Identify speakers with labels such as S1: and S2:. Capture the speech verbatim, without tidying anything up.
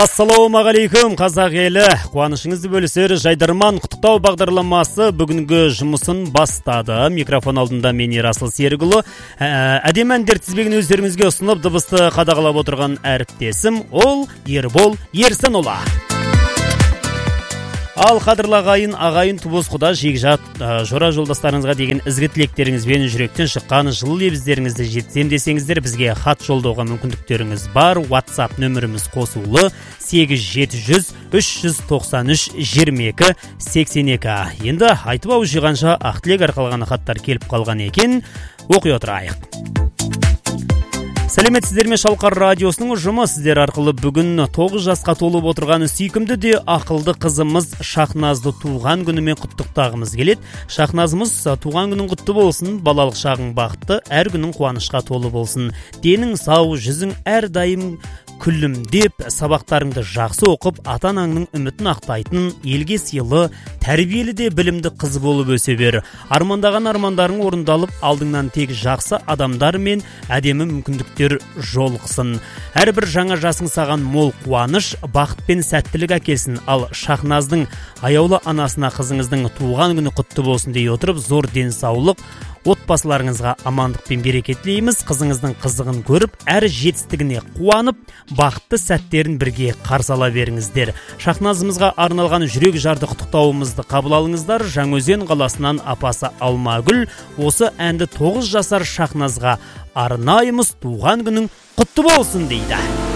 S1: Ассалаумағалейкум қазақ елі, қуанышыңызды бөлісер жайдарман құттықтау бағдарламасы бүгінгі жұмысын бастады. Микрофон алдында мен Ерасыл Серікұлы. Әдемі әндер тізбегін өздеріңізге ұсынып дыбысты қадағалап отырған әріптесім ол Ербол Ерсінұлы. Ал қадірлі ағайын, ағайын туыс құда жекжат жора жолдастарыңызға деген ізгі тілектеріңізбен жүректен шыққан жылы лебіздеріңізді жетсем десеңіздер, бізге хат жолдауға мүмкіндіктеріңіз бар. WhatsApp нөміріміз қосулы сегіз жеті жүз үш жүз тоқсан үш жиырма екі сексен екі. Енді айтып ау жиғанша ақ тілек арқалған хаттар келіп қалған екен, оқи отырайық. Сәлеметсіздер ме, Шалқар радиосының ұжымы, сіздер арқылы бүгін тоғыз жасқа толып отырған сүйкімді де ақылды қызымыз Шахназды туған күнімен құттықтағымыз келеді. Шахназымыз туған күнің құтты болсын, балалық шағың бақытты, әр күнің қуанышқа толы болсын. Денің сау, жүзің әрдайым күлімдеп, сабақтарыңды жақсы оқып, ата-анаңның үмітін ақтайтын, елге сыйлы, тәрбиелі де білімді қыз болып өсе бер. Армандаған армандарың орындалып, алдыңнан тек жақсы адамдар мен әдемі мүмкіндіктер жолықсын. Әрбір жаңа жасың саған мол қуаныш, бақыт пен сәттілік әкелсін. Ал Шахназдың аяулы анасына қызыңыздың туған күні құтты болсын дей отырып, зор денсаулық, отбасыларыңызға амандық пен береке тілейміз. Қызыңыздың қызығын көріп, әр жетістігіне қуанып, бақытты сәттерін бірге қарсы ала беріңіздер. Шахназымызға арналған жүрек жарды құттықтауымызды қабыл алыңыздар. Жаңаөзен қаласынан апасы Алмагүл осы әнді тоғыз жасар Шахназға арнаймыз, туған күнің құтты болсын дейді.